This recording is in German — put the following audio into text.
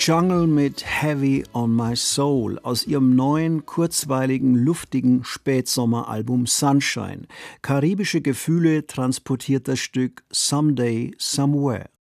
Jungle mit Heavy on My Soul aus ihrem neuen, kurzweiligen, luftigen Spätsommeralbum Sunshine. Karibische Gefühle transportiert das Stück Someday, Somewhere.